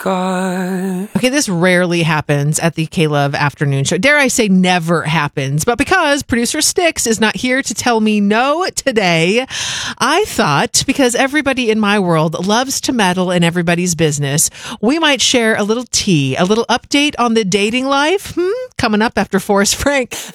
God. Okay, this rarely happens at the K-Love afternoon show. Dare I say never happens. But because producer Styx is not here to tell me no today, I thought, because everybody in my world loves to meddle in everybody's business, we might share a little tea, a little update on the dating life. Coming up after Forrest Frank.